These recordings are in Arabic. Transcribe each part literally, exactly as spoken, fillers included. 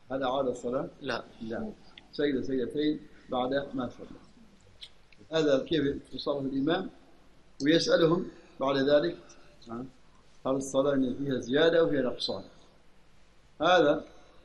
هل أعاد الصلاة؟ لا لا، سجد سجدتين بعد ما صلى. هذا كيف يتصرف الإمام، ويسألهم بعد ذلك هل الصلاة فيها زيادة أو فيها نقصان. هذا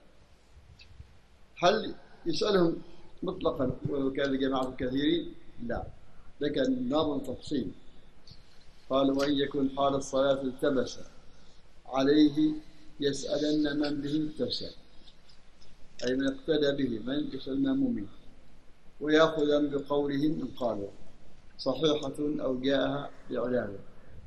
هل يسألهم مطلقا وكان لجماعة كثيرين؟ لا، ده كان نظام تفصيل. قال وإن يكن حال الصلاة التبس عليه يسألن من به التبس، أي من اقتدى به، من يسأل المأمومين، ويأخذا بقولهم إن قالوا صحيحة أو جاءها بإعلانه.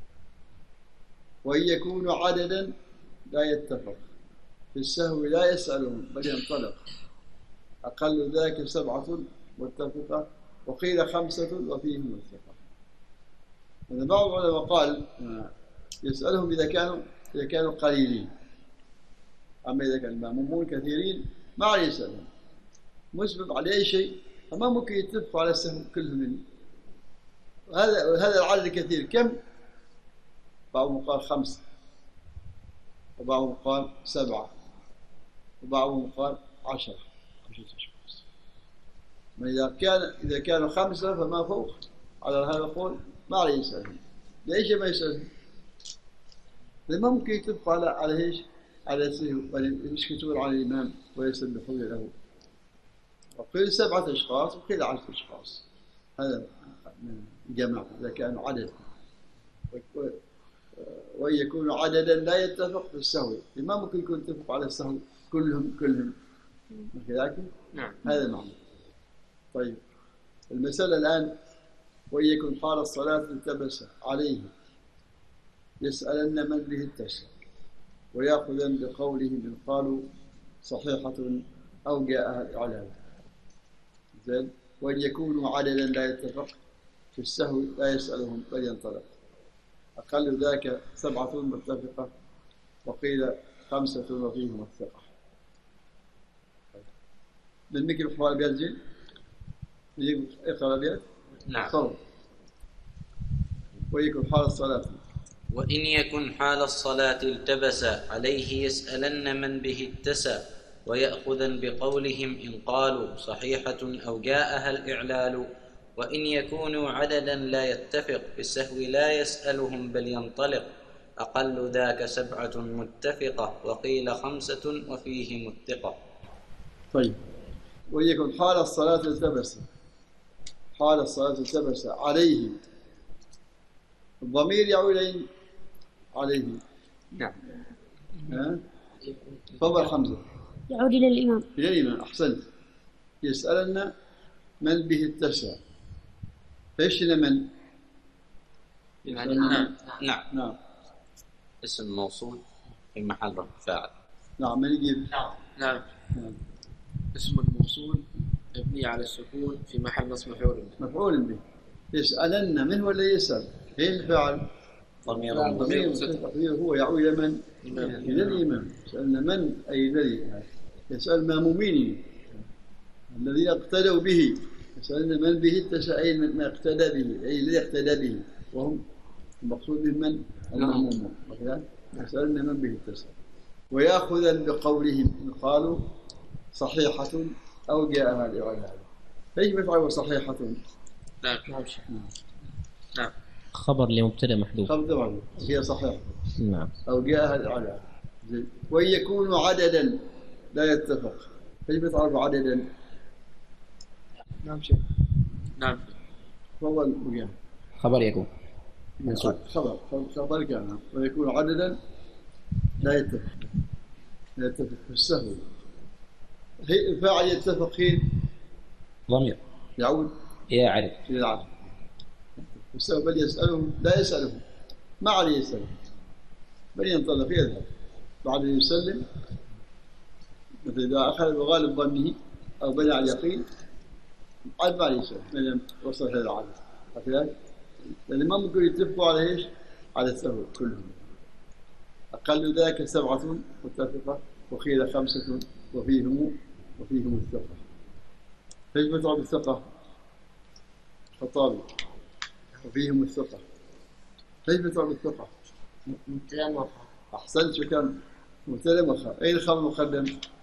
وإن يكون عددا لا يتفق في السهو لا يسألهم بل ينطلق، أقل ذاك سبعة متفقة وقيل خمسة وفيهم متفقة. بعض العلماء قال يسألهم إذا كانوا إذا كانوا قليلين، أما إذا كان المأمومون كثيرين ما عليه يسألهم، مسبب عليه أي شيء، فما ممكن يتفقوا على السهو كلهم. هذا هذا العدد الكثير كم؟ بعضهم قال خمسة، وبعضهم قال سبعة، وبعضهم قال عشرة عشرة أشخاص. ما إذا كان إذا كانوا خمسة فما فوق على هذا القول ما عليه يسألهم. ليش ما يسألهم؟ لما ممكن يتفقوا على على ايش؟ على السهو، يسكتون على الإمام ويسبحون له. وقيل سبعة أشخاص وقيل عشرة أشخاص، هذا جماعة إذا كانوا عدد. وإن يكونوا عددا لا يتفق في السهو، ما ممكن يكون يتفق على السهو كلهم كلهم كذلك. نعم، هذا معنى. طيب المسألة الآن وإن يكن حال الصلاة التبس عليه يسألن من به التبس، ويأخذن بقولهم إن قالوا صحيحة أو جاءها الإعلان. زين. وإن يكونوا عددا لا يتفق في السهو لا يسألهم بل ينطلق، أقل ذاك سبعة متفقة وقيل خمسة وفيهم الثقة. للمكي بحوال الأبيات زين؟ اقرأ الأبيات. نعم. صور. ويكن حال الصلاة وإن يكن حال الصلاة التبس عليه يسألن من به اتسى، ويأخذا بقولهم إن قالوا صحيحة أو جاءها الإعلال. وإن يكونوا عددا لا يتفق في السهو لا يسألهم بل ينطلق، أقل ذاك سبعة متفقة وقيل خمسة وفيهم الثقة. طيب وإن يكن حال الصلاة التبس حال الصلاة التبس عليه، الضمير يعود إليه عليه. نعم. ها؟ تفضل حمزة. يعود إلى الإمام. إلى الإمام، أحسنت. يسألنا من به التسع، فإيش من؟ يعني نعم. نعم. نعم. اسم موصول في محل رفع فاعل. نعم. من يجيب؟ نعم. نعم. نعم. اسم الموصول مبني على السكون في محل نصب مفعول به. مفعول به. يسألنا من ولا يسأل؟ إيه الفاعل؟ ضمير ضمير هو يعود إلى من؟ إلى الإمام. يسألنا من أي الذي يسأل مامومين الذين اقتدوا به، يسألنا من به التسع أي من اقتدى به، أي الذي اقتدى به، وهم المقصود بهم من؟ المأمومون. يسألنا من به التسع، ويأخذا بقولهم إن قالوا صحيحة أو جاءها الإعلان. ايش مفعل صحيحة؟ نعم. نعم. خبر لمبتدأ محذوف. خبر طبعا هي صحيحة. نعم. أو جاءها الإعلان. وإن يكونوا عددا لا يتفق، ايش مفعل عددا؟ نعم شيخ. نعم. تفضل بقى. خبر يكون منصوب. خبر خبر كان ويكون عددا لا يتفق لا يتفق في السهو. هي الفاعل يتفق حين ضمير يعود يا عدد إلى العدد. السهو بل يسألهم لا يسألهم، ما عليه يسألهم بل ينطلق يذهب بعد أن يسلم، مثل إذا أخذ بغالب ظنه أو بنى على اليقين عاد ما عليه يسأل من وصل هذا العدد. هكذا لأن ما ممكن يتفقوا على إيش؟ على السهو كلهم. أقل ذاك سبعة متفقة وقيل خمسة وفيهم وفيهم الثقة. ايش متعب الثقة؟ خطابي. وفيهم الثقة. ايش متعب الثقة؟ مبتدأ مؤخر. أحسنت. شو كان مبتدأ مؤخر؟ أين الخبر المقدم؟